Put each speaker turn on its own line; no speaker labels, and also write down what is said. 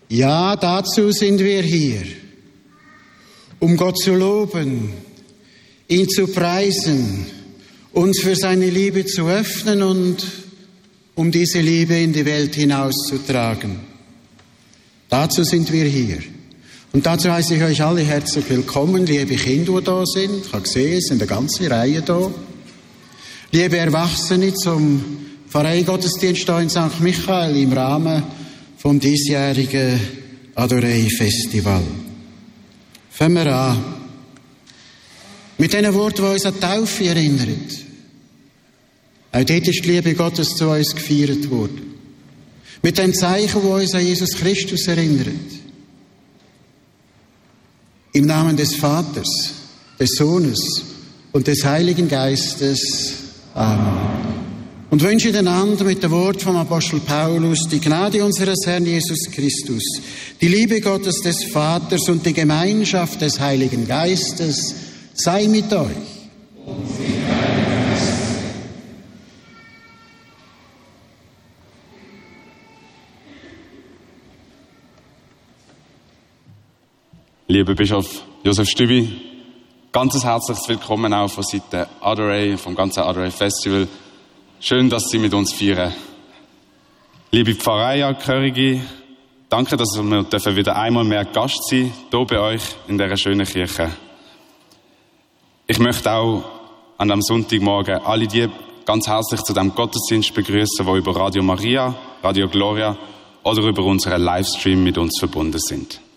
Ja, dazu sind wir hier, um Gott zu loben, ihn zu preisen, uns für seine Liebe zu öffnen und um diese Liebe in die Welt hinauszutragen. Dazu sind wir hier. Und dazu heiße ich euch alle herzlich willkommen, liebe Kinder, die da sind. Ich habe gesehen, es sind eine ganze Reihe da. Liebe Erwachsene zum Pfarreigottesdienst hier in St. Michael im Rahmen vom diesjährigen Adorei-Festival. Fangen wir an mit diesen Worten, die uns an die Taufe erinnern. Auch dort ist die Liebe Gottes zu uns gefeiert worden. Mit den Zeichen, die uns an Jesus Christus erinnern. Im Namen des Vaters, des Sohnes und des Heiligen Geistes. Amen. Und wünsche einander mit dem Wort vom Apostel Paulus die Gnade unseres Herrn Jesus Christus, die Liebe Gottes des Vaters und die Gemeinschaft des Heiligen Geistes sei mit euch.
Lieber Bischof Josef Stübi, ganzes herzliches Willkommen auch von Seiten Adorei, vom ganzen Adorei Festival. Schön, dass Sie mit uns feiern. Liebe Pfarreiangehörige, danke, dass wir wieder einmal mehr Gast sein hier bei euch in dieser schönen Kirche. Ich möchte auch an diesem Sonntagmorgen alle die ganz herzlich zu diesem Gottesdienst begrüßen, die über Radio Maria, Radio Gloria oder über unseren Livestream mit uns verbunden sind.